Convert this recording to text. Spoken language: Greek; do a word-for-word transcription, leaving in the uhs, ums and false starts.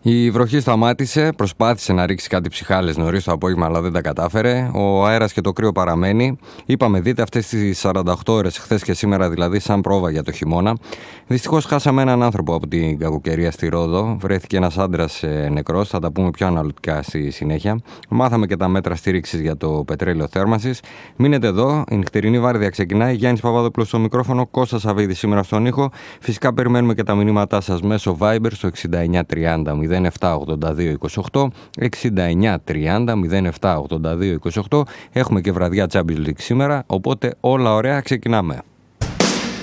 Η βροχή σταμάτησε, προσπάθησε να ρίξει κάτι ψυχάλες νωρίς το απόγευμα, αλλά δεν τα κατάφερε. Ο αέρας και το κρύο παραμένει. Είπαμε, δείτε αυτές τις σαράντα οκτώ ώρες, χθες και σήμερα δηλαδή, σαν πρόβα για το χειμώνα. Δυστυχώς χάσαμε έναν άνθρωπο από την κακοκαιρία στη Ρόδο. Βρέθηκε ένας άντρας νεκρός, θα τα πούμε πιο αναλυτικά στη συνέχεια. Μάθαμε και τα μέτρα στήριξης για το πετρέλαιο θέρμανσης. Μείνετε εδώ, η νυχτερινή βάρδια ξεκινάει. Γιάννης Παπαδόπουλος στο μικρόφωνο, Κώστας Σαββίδης σήμερα στον ήχο. Φυσικά περιμένουμε και τα μηνύματά σας μέσω Viber στο εξήντα εννιά τριάντα μηδέν επτά ογδόντα δύο είκοσι οκτώ, εξήντα εννιά τριάντα μηδέν επτά ογδόντα δύο είκοσι οκτώ. Έχουμε και βραδιά Champions League σήμερα, οπότε όλα ωραία, ξεκινάμε.